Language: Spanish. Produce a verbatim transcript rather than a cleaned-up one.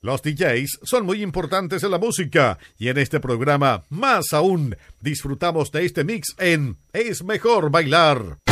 Los D Js son muy importantes en la música y en este programa más aún disfrutamos de este mix en Es Mejor Bailar.